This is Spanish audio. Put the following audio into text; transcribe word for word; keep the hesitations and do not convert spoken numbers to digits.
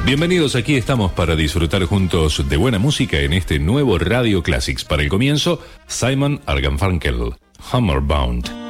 Bienvenidos, aquí estamos para disfrutar juntos de buena música en este nuevo Radio Classics. Para el comienzo, Simon and Garfunkel, Hammerbound.